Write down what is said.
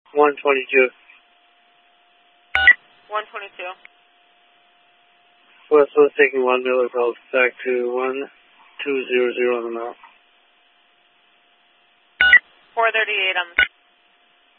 122. 122. West taking 1 Miller Golf back to 1200 on the mount. 438 on the